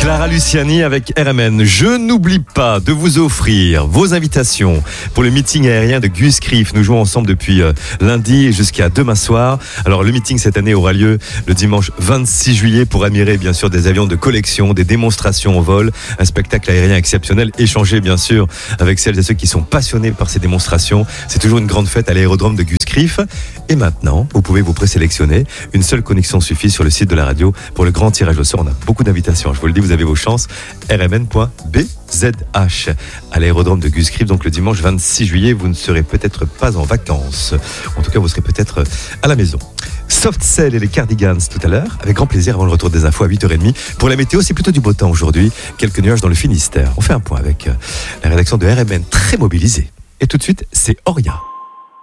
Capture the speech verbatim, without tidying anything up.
Clara Luciani avec R M N. Je n'oublie pas de vous offrir vos invitations pour le meeting aérien de Gus Criff. Nous jouons ensemble depuis euh, lundi jusqu'à demain soir. Alors le meeting cette année aura lieu le dimanche vingt-six juillet pour admirer bien sûr des avions de collection, des démonstrations au vol, un spectacle aérien exceptionnel, échanger bien sûr avec celles et ceux qui sont passionnés par ces démonstrations. C'est toujours une grande fête à l'aérodrome de Gus Criff. Et maintenant, vous pouvez vous présélectionner. Une seule connexion suffit sur le site de la radio pour le grand tirage au sort. On a beaucoup d'invitations. Je vous le dis, vous avez vos chances. r m n point b z h à l'aérodrome de Gus Criff. Donc le dimanche vingt-six juillet, vous ne serez peut-être pas en vacances. En tout cas, vous serez peut-être à la maison. Soft Cell et les Cardigans tout à l'heure, avec grand plaisir avant le retour des infos à huit heures trente. Pour la météo, c'est plutôt du beau temps aujourd'hui. Quelques nuages dans le Finistère. On fait un point avec la rédaction de R M N très mobilisée. Et tout de suite, c'est Auria.